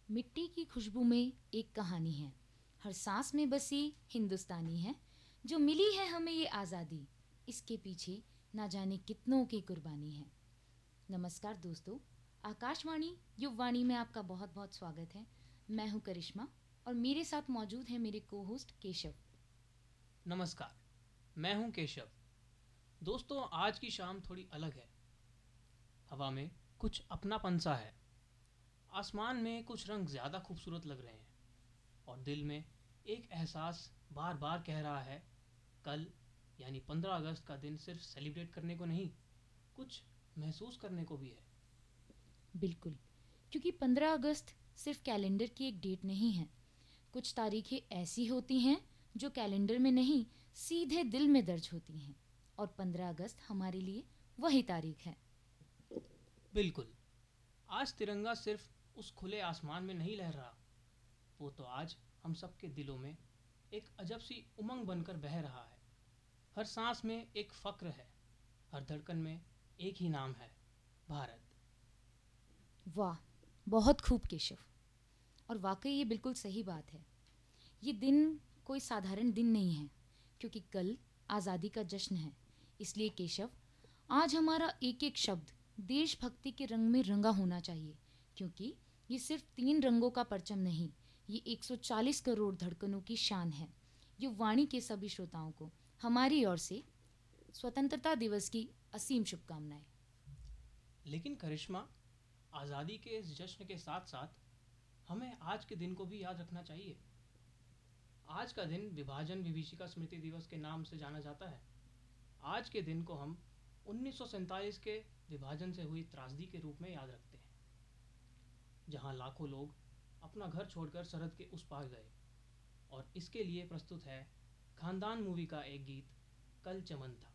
मिट्टी की खुशबू में एक कहानी है, हर सांस में बसी हिंदुस्तानी है। जो मिली है हमें ये आज़ादी, इसके पीछे ना जाने कितनों की कुर्बानी है। नमस्कार दोस्तों, आकाशवाणी युववाणी में आपका बहुत बहुत स्वागत है। मैं हूँ करिश्मा और मेरे साथ मौजूद है मेरे को होस्ट केशव। नमस्कार, मैं हूं केशव। दोस्तों, आज की शाम थोड़ी अलग है। हवा में कुछ अपनापन सा है। आसमान में कुछ रंग ज़्यादा खूबसूरत लग रहे हैं और दिल में एक एहसास बार बार कह रहा है, कल यानी 15 अगस्त का दिन सिर्फ सेलिब्रेट करने को नहीं, कुछ महसूस करने को भी है। बिल्कुल, क्योंकि 15 अगस्त सिर्फ कैलेंडर की एक डेट नहीं है। कुछ तारीखें ऐसी होती हैं जो कैलेंडर में नहीं, सीधे दिल में दर्ज होती हैं। और 15 अगस्त हमारे लिए वही तारीख है। बिल्कुल, आज तिरंगा सिर्फ उस खुले आसमान में नहीं लहर रहा, वो तो आज हम सबके दिलों में एक अजब सी उमंग बनकर बह रहा है। हर सांस में एक फ़क्र है, हर धड़कन में एक ही नाम है, भारत। वाह, बहुत खूब केशव। और वाकई ये बिल्कुल सही बात है। ये दिन कोई साधारण दिन नहीं है, क्योंकि कल आज़ादी का जश्न है। इसलिए केशव, आज हमारा एक एक शब्द देशभक्ति के रंग में रंगा होना चाहिए, क्योंकि ये सिर्फ 3 रंगों का परचम नहीं, ये 140 करोड़ धड़कनों की शान है। ये वाणी के सभी श्रोताओं को हमारी ओर से स्वतंत्रता दिवस की असीम शुभकामनाएं। लेकिन करिश्मा, आज़ादी के इस जश्न के साथ साथ हमें आज के दिन को भी याद रखना चाहिए। आज का दिन विभाजन विभीषिका स्मृति दिवस के नाम से जाना जाता है। आज के दिन को हम 1947 के विभाजन से हुई त्रासदी के रूप में याद रखते हैं, जहां लाखों लोग अपना घर छोड़कर सरहद के उस पार गए। और इसके लिए प्रस्तुत है खानदान मूवी का एक गीत, कल चमन था।